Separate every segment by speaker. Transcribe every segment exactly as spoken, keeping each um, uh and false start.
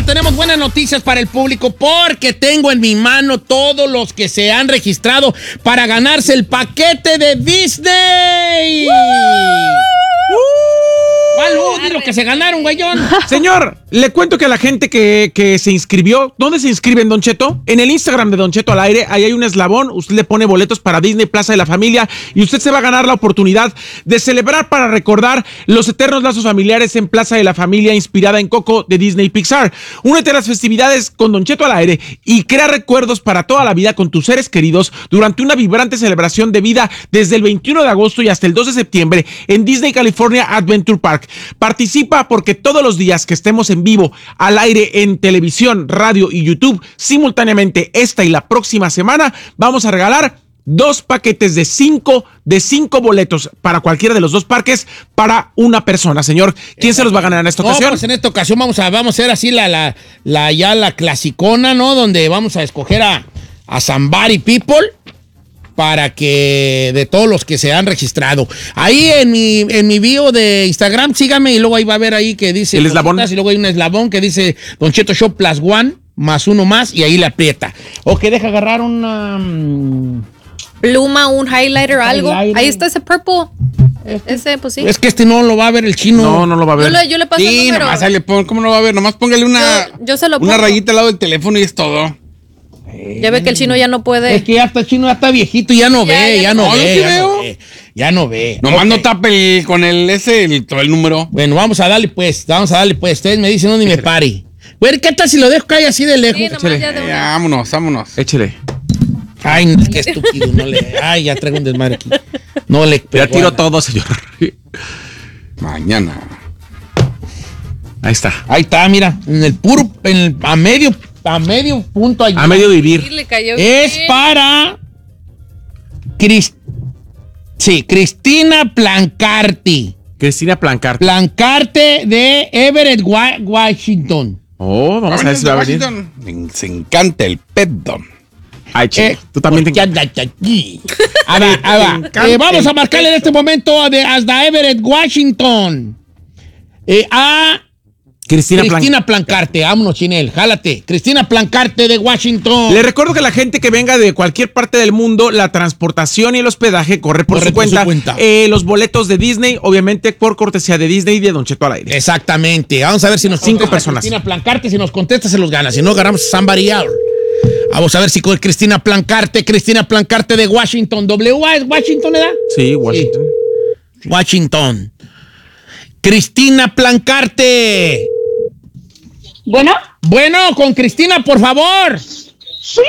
Speaker 1: tenemos buenas noticias para el público porque tengo en mi mano todos los que se han registrado para ganarse el paquete de Disney. ¡Uh! ¿Cuál? Uh, lo que se ganaron, güeyón.
Speaker 2: Señor, le cuento que a la gente que, que se inscribió, ¿dónde se inscriben, Don Cheto? En el Instagram de Don Cheto al aire, ahí hay un eslabón, usted le pone boletos para Disney Plaza de la Familia y usted se va a ganar la oportunidad de celebrar para recordar los eternos lazos familiares en Plaza de la Familia inspirada en Coco de Disney Pixar. Únete a las festividades con Don Cheto al aire y crea recuerdos para toda la vida con tus seres queridos durante una vibrante celebración de vida desde el veintiuno de agosto y hasta el dos de septiembre en Disney California Adventure Park. Participa porque todos los días que estemos en vivo, al aire, en televisión, radio y YouTube, simultáneamente esta y la próxima semana, vamos a regalar dos paquetes de cinco, de cinco boletos para cualquiera de los dos parques para una persona. Señor, ¿quién se los va a ganar en esta ocasión?
Speaker 1: No, pues en esta ocasión vamos a, vamos a hacer así la, la, la, ya la clasicona, ¿no? Donde vamos a escoger a, a Somebody People para que de todos los que se han registrado. Ahí en mi, en mi bio de Instagram, sígame y luego ahí va a ver ahí que dice...
Speaker 2: El eslabón.
Speaker 1: Y luego hay un eslabón que dice Don Cheto Show plus one, más uno más, y ahí le aprieta. Ok, deja agarrar una... Um,
Speaker 3: pluma, un highlighter, algo.
Speaker 1: Highlighter.
Speaker 3: Ahí está ese purple. Este, ese, pues sí.
Speaker 1: Es que este no lo va a ver el chino.
Speaker 2: No, no lo va a ver.
Speaker 3: Yo le, yo le paso el
Speaker 4: Sí,
Speaker 3: número.
Speaker 4: nomás ahí le pon, ¿cómo no va a ver? Nomás póngale una,
Speaker 3: Yo- yo se lo
Speaker 4: una
Speaker 3: pongo.
Speaker 4: rayita al lado del teléfono y es todo.
Speaker 3: Ya ve que el chino ya no puede.
Speaker 1: Es que ya está chino, ya está viejito, ya no
Speaker 3: Ya,
Speaker 1: ve,
Speaker 3: ya
Speaker 1: ya
Speaker 3: no.
Speaker 1: no
Speaker 4: No, yo
Speaker 1: ve,
Speaker 4: sí
Speaker 1: ya no
Speaker 4: veo.
Speaker 1: ve. Ya no ve.
Speaker 4: Nomás
Speaker 1: Ok.
Speaker 4: no tape el, con el ese, el, todo el número.
Speaker 1: Bueno, vamos a darle pues, vamos a darle pues. Ustedes me dicen dónde me pare. Güey, ¿qué tal si lo dejo caer así de lejos?
Speaker 3: Sí, nomás
Speaker 2: Échale.
Speaker 3: ya de
Speaker 4: Eh,
Speaker 3: una.
Speaker 4: vámonos, vámonos.
Speaker 2: Échele.
Speaker 1: Ay, no, qué estúpido, no le. Ay, ya traigo un desmadre aquí. No le
Speaker 2: Ya
Speaker 1: pego
Speaker 2: tiro
Speaker 1: a-
Speaker 2: todo, señor.
Speaker 4: Mañana.
Speaker 2: Ahí está.
Speaker 1: Ahí está, mira, en el puro, en el, a medio, a medio punto allí.
Speaker 2: A medio
Speaker 3: Sí,
Speaker 2: vivir.
Speaker 3: le cayó
Speaker 1: Es
Speaker 3: bien.
Speaker 1: para Cris- sí, Cristina Plancarti.
Speaker 2: Cristina Plancarte.
Speaker 1: Plancarte de Everett, Wa- Washington.
Speaker 2: Oh, vamos a ver si va a venir.
Speaker 4: Washington. Se encanta el pedón.
Speaker 2: Ay, chico.
Speaker 1: Eh,
Speaker 2: Tú también te...
Speaker 1: Ya, ya, ya, ya. A ver, a ver.
Speaker 2: encanta
Speaker 1: Eh, vamos a
Speaker 2: el
Speaker 1: marcarle en este momento de hasta Everett, Washington. Eh, a
Speaker 2: Cristina,
Speaker 1: Cristina Plancarte. Vámonos, Chinel, jálate. Cristina Plancarte de Washington.
Speaker 2: Le recuerdo que la gente que venga de cualquier parte del mundo, la transportación y el hospedaje corre por,
Speaker 1: Corre
Speaker 2: su,
Speaker 1: por su
Speaker 2: cuenta.
Speaker 1: cuenta.
Speaker 2: Eh, los boletos de Disney, obviamente por cortesía de Disney y de Don Cheto al aire.
Speaker 1: Exactamente. Vamos a ver si nos
Speaker 2: Cinco
Speaker 1: contesta
Speaker 2: personas.
Speaker 1: Cristina Plancarte, si nos contesta, se los gana. Si no, agarramos a somebody else. Vamos a ver si con Cristina Plancarte, Cristina Plancarte de Washington. W A es Washington, ¿verdad?
Speaker 2: Sí, Washington.
Speaker 1: Washington. Cristina Plancarte.
Speaker 5: Bueno,
Speaker 1: Bueno, con Cristina, por favor.
Speaker 5: sí,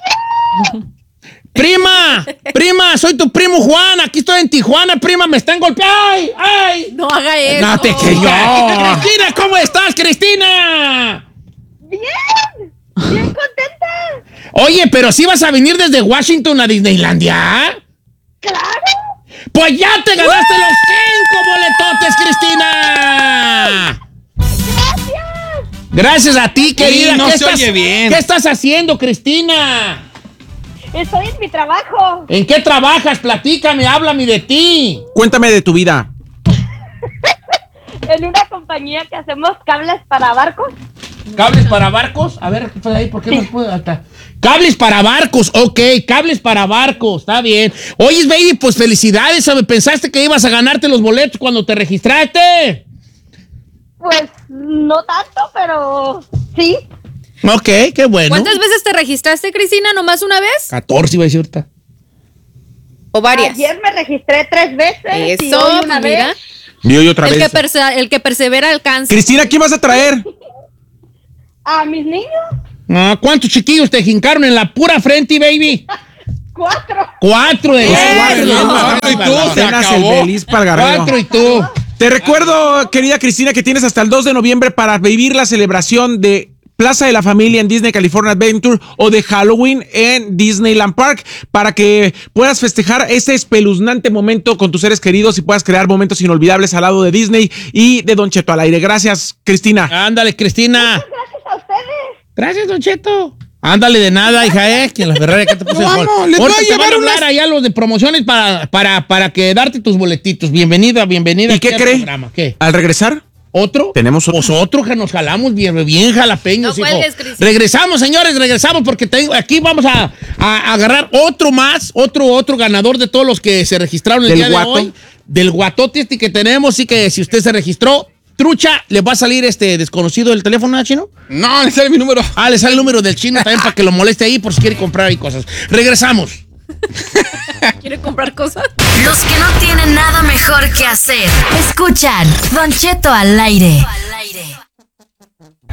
Speaker 1: Prima, prima, soy tu primo Juan. Aquí estoy en Tijuana, prima, me están golpeando. ¡Ay, ay!
Speaker 3: No haga eso.
Speaker 1: No te creo. Cristina, ¿cómo estás, Cristina?
Speaker 5: bien, bien contenta.
Speaker 1: Oye, pero si vas a venir desde Washington a Disneylandia.
Speaker 5: Claro,
Speaker 1: Pues ya te ganaste los cinco boletotes, Cristina.
Speaker 5: gracias.
Speaker 1: Gracias a ti, querida.
Speaker 4: no
Speaker 1: ¿Qué
Speaker 4: se
Speaker 1: estás,
Speaker 4: oye bien.
Speaker 1: ¿Qué estás haciendo, Cristina?
Speaker 5: Estoy en mi trabajo.
Speaker 1: ¿En qué trabajas? Platícame, háblame de ti.
Speaker 2: Cuéntame de tu vida.
Speaker 5: En una compañía que hacemos cables para barcos.
Speaker 1: ¿Cables para barcos? A ver, pues ahí, ¿por qué no puedo? Acá. Cables para barcos, ok, cables para barcos, está bien. Oye, baby, pues felicidades, ¿sabes? ¿Pensaste que ibas a ganarte los boletos cuando te registraste?
Speaker 5: Pues no tanto, pero sí.
Speaker 1: Ok, qué bueno.
Speaker 3: ¿Cuántas veces te registraste, Cristina? ¿Nomás una vez?
Speaker 1: catorce iba a decir ahorita.
Speaker 3: ¿O varias?
Speaker 5: Ayer me registré tres veces y
Speaker 3: Eso,
Speaker 5: hoy una
Speaker 3: mira.
Speaker 5: vez.
Speaker 2: Yo y otra
Speaker 3: El
Speaker 2: vez.
Speaker 3: que, perse- el que persevera alcanza.
Speaker 2: Cristina, ¿quién vas a traer?
Speaker 5: A mis niños,
Speaker 1: Ah, ¿cuántos chiquillos te jincaron en la pura frente, baby?
Speaker 5: cuatro.
Speaker 1: Cuatro de
Speaker 2: Pues
Speaker 1: ellos.
Speaker 2: cuatro,
Speaker 1: No,
Speaker 2: ¿no?
Speaker 1: no,
Speaker 4: y tú,
Speaker 1: no,
Speaker 4: se
Speaker 2: Apenas
Speaker 4: acabó.
Speaker 2: el Belis para el Garrido.
Speaker 1: Cuatro y tú.
Speaker 2: Te recuerdo, querida Cristina, que tienes hasta el dos de noviembre para vivir la celebración de Plaza de la Familia en Disney California Adventure o de Halloween en Disneyland Park para que puedas festejar ese espeluznante momento con tus seres queridos y puedas crear momentos inolvidables al lado de Disney y de Don Cheto al aire. Gracias, Cristina.
Speaker 1: Ándale, Cristina.
Speaker 5: Gracias a ustedes.
Speaker 1: Gracias, Don Cheto. Ándale de nada, hija, eh. Que la Ferrari que te puse
Speaker 4: No,
Speaker 1: el gol.
Speaker 4: no, les voy
Speaker 1: Ahorita
Speaker 4: a
Speaker 1: te van
Speaker 4: llevar
Speaker 1: a hablar
Speaker 4: unas-
Speaker 1: allá los de promociones para, para, para que darte tus boletitos. Bienvenida, bienvenida.
Speaker 2: ¿Y qué
Speaker 1: aquí al
Speaker 2: cree?
Speaker 1: programa. ¿Qué?
Speaker 2: Al regresar, ¿Otro? Tenemos otro.
Speaker 1: Pues otro que nos jalamos bien, bien jalapeños,
Speaker 3: No
Speaker 1: hijo.
Speaker 3: cuelgues, Cris.
Speaker 1: Regresamos, señores, regresamos porque tengo, aquí vamos a, a- a agarrar otro más, otro, otro ganador de todos los que se registraron el
Speaker 2: ¿Del
Speaker 1: día
Speaker 2: guato?
Speaker 1: de hoy. Del guatote este que tenemos, y que si usted se registró, trucha, le va a salir este desconocido del teléfono, ¿no, Chino?
Speaker 4: No, ese es mi número.
Speaker 1: Ah, le sale el número del Chino también para que lo moleste ahí por si quiere comprar ahí cosas. Regresamos.
Speaker 3: ¿Quiere comprar cosas?
Speaker 6: Los que no tienen nada mejor que hacer. Escuchan Don Cheto al aire.